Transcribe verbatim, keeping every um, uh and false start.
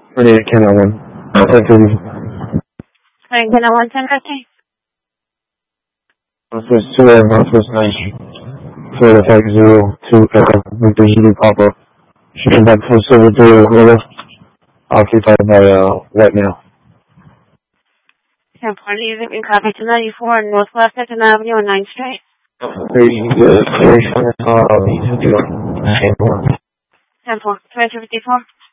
twenty-eight, Canal one. ten thirty. Sorry, Canal one, ten fifty. Northwest two Air, Northwest nine Street. Florida five zero two Echo, with the heated pop-up. Shipping back for Silver Blue, Roller. Occupied by, uh, White Male. ten forty, you can copy two ninety-four Northwest Second Avenue on ninth Street. Three, uh, three, uh, ten four. ten four, twenty-two fifty-four.